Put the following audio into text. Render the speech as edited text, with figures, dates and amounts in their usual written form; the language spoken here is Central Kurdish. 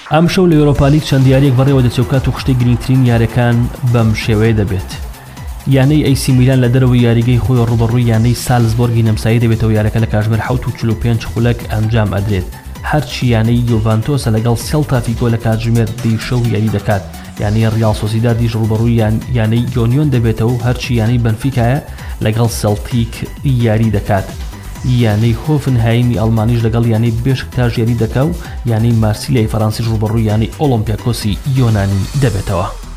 ئەم شەو لە ئەوروپا لیگ چەند دیاریەک بەڕێوە دەچێت و خشتەی گرنگترین یاریەکان بەم شێوەیە دەبێت. یانەی ئەیسی میلان لە دەرەوەی یاریگەی خۆی ڕوبەڕووی یانەی سالزبۆرگی نەمسایی دەبێتەوە یاریەکە لە کاتژمێر 7:45 خولەک ئەنجام ئەدرێت. هەرچی یانەی یوڤانتۆسە لەگەڵ سێلتا فیگۆ لە کاتژمێر 10 شەو یاری دەکات. یانەی ریال سۆسیدادیش ڕوبەڕووی یانەی یۆنیۆن دەبێتەوە و هەرچی یانەی بەنفیکایە لەگەڵ سێلتیک یاری دەکات. یانەی هۆفنهایمی ئەڵمانیش لەگەڵ یانەی بێشکتاژ یاری دەکا و یانەی مارسیلیای فەڕەنسیش ڕوبەڕووی یانەی ئۆلۆمپیاکۆسی یۆنانی دەبێتەوە.